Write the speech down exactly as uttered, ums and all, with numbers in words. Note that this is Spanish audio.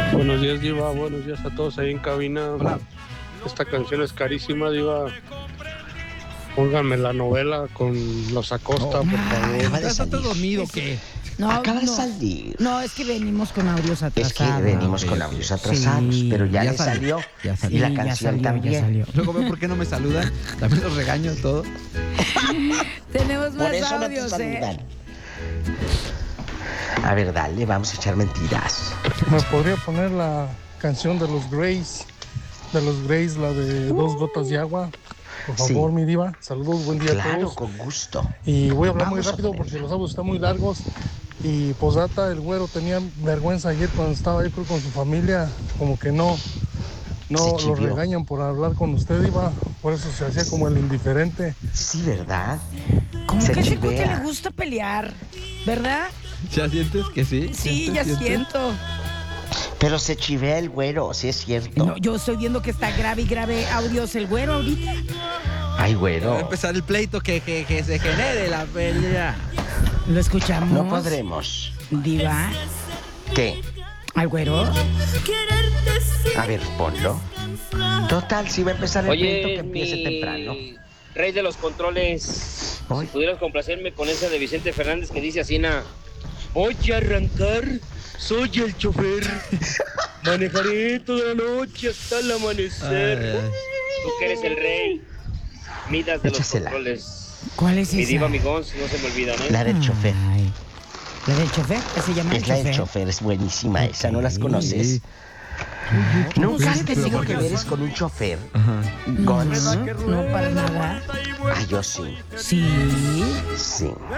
Buenos días, Diva. Buenos días a todos ahí en cabina. Hola. Esta canción es carísima, Diva. Pónganme la novela con los Acosta, Oh, por Ay, favor. Acaba de ¿estás salir. dormido o qué? No, Acaba de no. salir. No, es que venimos con audios Es que atrasados. venimos ok, con ok. audios atrasados, Sí, pero ya, ya le salió, salió. ya salió. Y la Sí, ya canción salió, también. ya salió. Luego ve por qué no me saludan. También los regaño todo. Tenemos Por más eso no te audios, ¿eh? saludan. A ver, dale, vamos a echar mentiras. ¿Me podría poner la canción de los Grays? De los Grays, la de Dos Gotas de Agua. Por favor, Sí. mi diva. Saludos, buen día a Claro, todos. con gusto. Y voy a hablar Vamos muy a rápido ponerla. porque los audios están muy largos. Y posdata, el güero tenía vergüenza ayer cuando estaba ahí creo, con su familia. Como que no, no Se lo chivió. regañan por hablar con usted, diva. Por eso se hacía como el indiferente. Sí, ¿verdad? Como Se que a ese chivea. cuate le gusta pelear, ¿verdad? ¿Ya sientes que sí? Sí, ¿Sientes, ya sientes? siento. Pero se chivea el güero, sí es cierto. No, yo estoy viendo que está grave y grave audios el güero ahorita. Ay, Va a güero. empezar el pleito que, que, que se genere la pelea. ¿Lo escuchamos? No podremos. Diva, ¿Qué? al güero. A ver, ponlo. Total, si va a empezar el pleito Oye, que empiece mi temprano. rey de los controles, Ay. si pudieras complacerme con esa de Vicente Fernández que dice así, na, voy a arrancar, soy el chofer, manejaré toda la noche hasta el amanecer. Ay, ay. Tú que eres el rey, Midas de Échasela. los controles. ¿Cuál es Mi esa? diva, mi Gons, no se me olvidan, ¿eh? La del chofer. Ay. ¿La del chofer? ¿Qué se llama Es el la chofer? del chofer, es buenísima esa, ¿no las Ok. conoces? ¿Cómo ¿Nunca has sabes? tenido que veres con un chofer? Ajá. No, Gons. no, para nada. Ah, yo sí, Sí. sí.